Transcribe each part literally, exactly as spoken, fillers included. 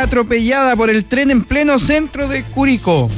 atropellada por el tren en pleno centro de Curicó.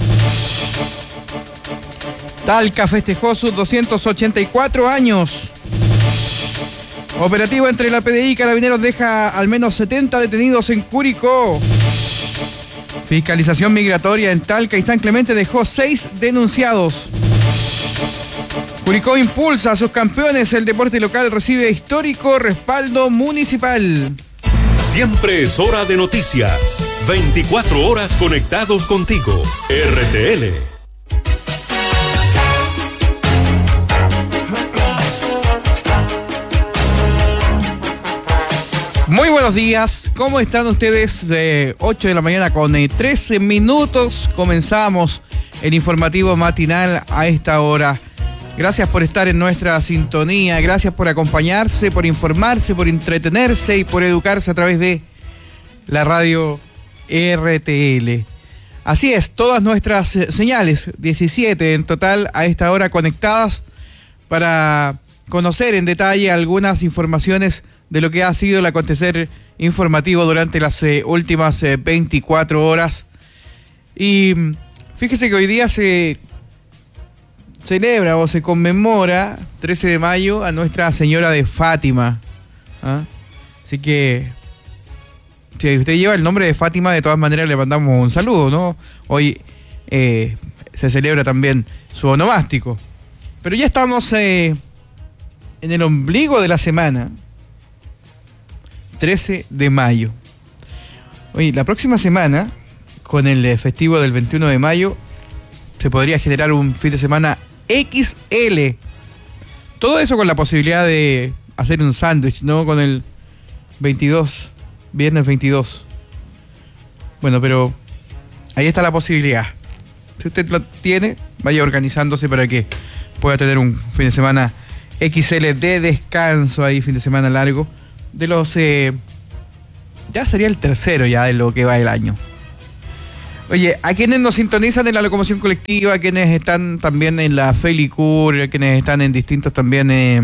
Talca festejó sus doscientos ochenta y cuatro años. Operativo entre la P D I y Carabineros deja al menos setenta detenidos en Curicó. Fiscalización migratoria en Talca y San Clemente dejó seis denunciados. Curicó impulsa a sus campeones. El deporte local recibe histórico respaldo municipal. Siempre es hora de noticias. veinticuatro horas conectados contigo. R T L. Muy buenos días, ¿cómo están ustedes? De ocho de la mañana con trece minutos comenzamos el informativo matinal a esta hora. Gracias por estar en nuestra sintonía, gracias por acompañarse, por informarse, por entretenerse y por educarse a través de la radio R T L. Así es, todas nuestras señales, diecisiete en total a esta hora conectadas para conocer en detalle algunas informaciones de lo que ha sido el acontecer informativo durante las eh, últimas eh, veinticuatro horas. Y fíjese que hoy día se celebra o se conmemora, trece de mayo, a Nuestra Señora de Fátima. ¿Ah? Así que, si usted lleva el nombre de Fátima, de todas maneras le mandamos un saludo, ¿no? Hoy eh, se celebra también su onomástico. Pero ya estamos eh, en el ombligo de la semana. trece de mayo. Oye, la próxima semana, con el festivo del veintiuno de mayo, se podría generar un fin de semana equis ele. Todo eso con la posibilidad de hacer un sándwich, ¿no? Con el veintidós, viernes veintidós. Bueno, pero ahí está la posibilidad. Si usted lo tiene, vaya organizándose para que pueda tener un fin de semana equis ele de descanso, ahí fin de semana largo. De los, eh, ya sería el tercero ya de lo que va el año. Oye, a quienes nos sintonizan en la locomoción colectiva, a quienes están también en la Felicur, a quienes están en distintos también eh,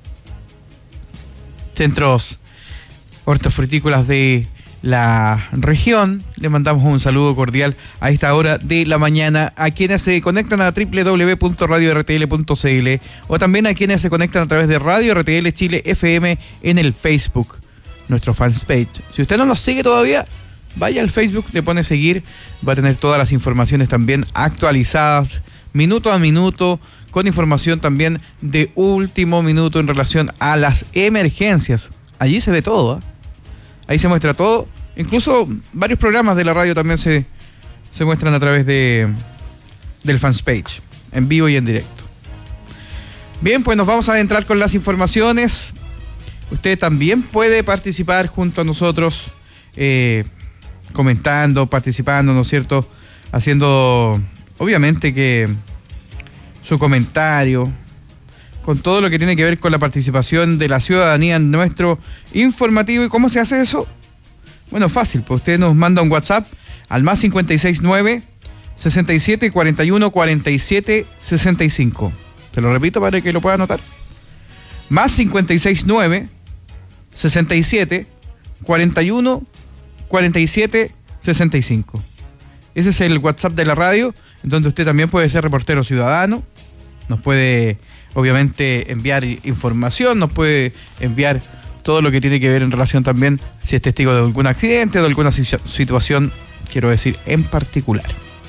centros hortofrutícolas de la región, les mandamos un saludo cordial a esta hora de la mañana. A quienes se conectan a doble u doble u doble u punto radio r t l punto c l o también a quienes se conectan a través de Radio R T L Chile F M en el Facebook, nuestro fanpage. Si usted no nos sigue todavía, vaya al Facebook, le pone seguir, va a tener todas las informaciones también actualizadas, minuto a minuto, con información también de último minuto en relación a las emergencias. Allí se ve todo, ¿eh? Ahí se muestra todo. Incluso varios programas de la radio también se, se muestran a través de del fanpage, en vivo y en directo. Bien, pues nos vamos a adentrar con las informaciones. Usted también puede participar junto a nosotros, eh, comentando, participando, ¿no es cierto? Haciendo, obviamente, que su comentario, con todo lo que tiene que ver con la participación de la ciudadanía en nuestro informativo. ¿Y cómo se hace eso? Bueno, fácil, pues usted nos manda un WhatsApp al más cincuenta y seis nueve, sesenta y siete, cuarenta y uno, cuarenta y siete, sesenta y cinco. Te lo repito para que lo pueda anotar. Más cincuenta y seis nueve, sesenta y siete, cuarenta y uno, cuarenta y siete, sesenta y cinco. Ese es el WhatsApp de la radio, en donde usted también puede ser reportero ciudadano, nos puede obviamente enviar información, nos puede enviar todo lo que tiene que ver en relación también, si es testigo de algún accidente o de alguna situación, quiero decir, en particular.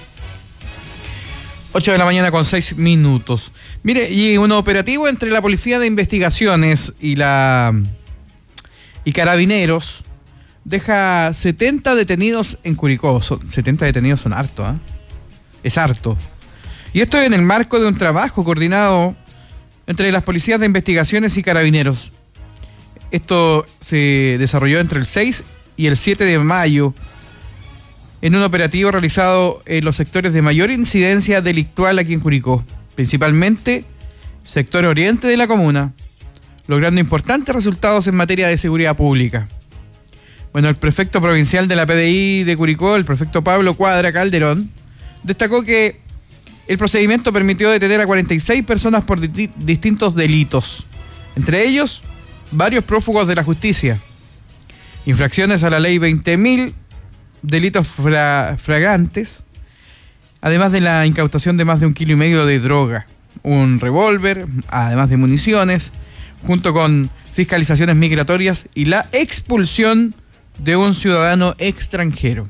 ocho de la mañana con seis minutos. Mire, y un operativo entre la Policía de Investigaciones y la y Carabineros deja setenta detenidos en Curicó. Son, setenta detenidos son harto, ¿eh? Es harto. Y esto en el marco de un trabajo coordinado entre las Policías de Investigaciones y Carabineros. Esto se desarrolló entre el seis y el siete de mayo en un operativo realizado en los sectores de mayor incidencia delictual aquí en Curicó, principalmente sector oriente de la comuna, logrando importantes resultados en materia de seguridad pública. Bueno, el prefecto provincial de la P D I de Curicó, el prefecto Pablo Cuadra Calderón, destacó que el procedimiento permitió detener a cuarenta y seis personas por di- distintos delitos, entre ellos varios prófugos de la justicia, infracciones a la ley veinte mil delitos fra- flagrantes, además de la incautación de más de un kilo y medio de droga, un revólver, además de municiones, junto con fiscalizaciones migratorias y la expulsión de un ciudadano extranjero.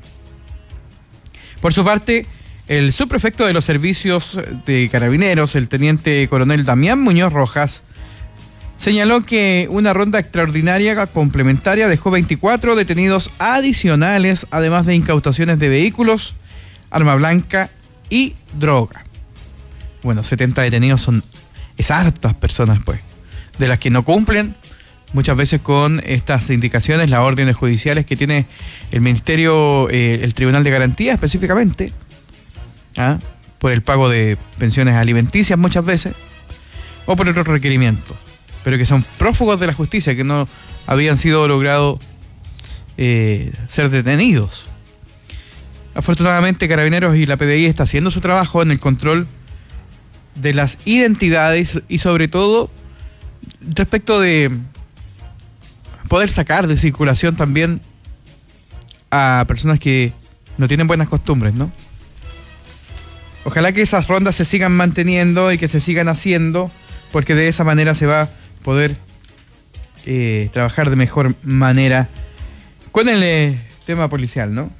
Por su parte, el subprefecto de los servicios de Carabineros, el teniente coronel Damián Muñoz Rojas, señaló que una ronda extraordinaria complementaria dejó veinticuatro detenidos adicionales, además de incautaciones de vehículos, arma blanca y droga. Bueno, setenta detenidos son es hartas personas, pues, de las que no cumplen muchas veces con estas indicaciones, las órdenes judiciales que tiene el Ministerio, eh, el Tribunal de Garantía específicamente, ¿ah? por el pago de pensiones alimenticias muchas veces, o por otros requerimientos, pero que son prófugos de la justicia, que no habían sido logrado eh, ser detenidos. Afortunadamente, Carabineros y la P D I está haciendo su trabajo en el control de las identidades y sobre todo respecto de poder sacar de circulación también a personas que no tienen buenas costumbres, ¿no? Ojalá que esas rondas se sigan manteniendo y que se sigan haciendo, porque de esa manera se va a poder eh, trabajar de mejor manera con el eh, tema policial, ¿no?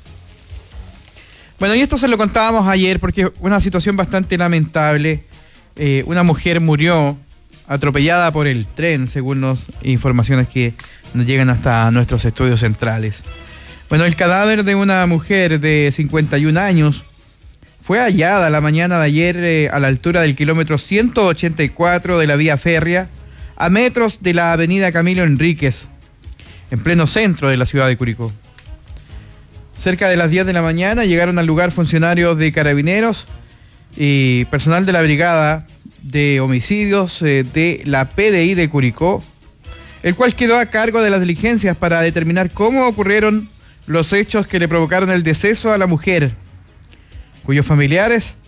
Bueno, y esto se lo contábamos ayer porque es una situación bastante lamentable. Eh, una mujer murió atropellada por el tren, según las informaciones que nos llegan hasta nuestros estudios centrales. Bueno, el cadáver de una mujer de cincuenta y un años fue hallada la mañana de ayer eh, a la altura del kilómetro ciento ochenta y cuatro de la vía férrea, a metros de la avenida Camilo Enríquez, en pleno centro de la ciudad de Curicó. Cerca de las diez de la mañana llegaron al lugar funcionarios de Carabineros y personal de la Brigada de Homicidios eh, de la P D I de Curicó, el cual quedó a cargo de las diligencias para determinar cómo ocurrieron los hechos que le provocaron el deceso a la mujer, cuyos familiares